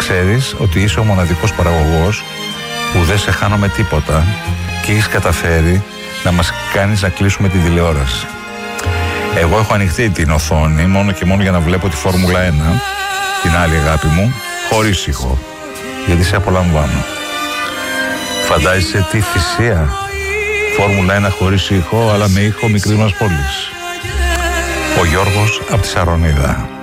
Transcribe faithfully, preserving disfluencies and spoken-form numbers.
ξέρεις ότι είσαι ο μοναδικός παραγωγός που δεν σε χάνω με τίποτα και έχεις καταφέρει να μας κάνεις να κλείσουμε τη τηλεόραση. Εγώ έχω ανοιχτεί την οθόνη μόνο και μόνο για να βλέπω τη Φόρμουλα ένα, την άλλη αγάπη μου, χωρίς ήχο, γιατί σε απολαμβάνω. Φαντάζεσαι τι θυσία, Φόρμουλα ένα χωρίς ήχο, αλλά με ήχο μικρής μας πόλης. Ο Γιώργος από τη Σαρονίδα.